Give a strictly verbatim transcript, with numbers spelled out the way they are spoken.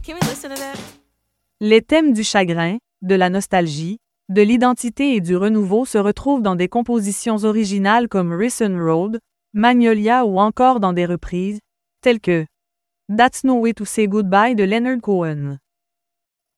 Can we listen to that? Les thèmes du chagrin, de la nostalgie, de l'identité et du renouveau se retrouvent dans des compositions originales comme Ricin Road, Magnolia ou encore dans des reprises, telles que That's No Way to Say Goodbye de Leonard Cohen.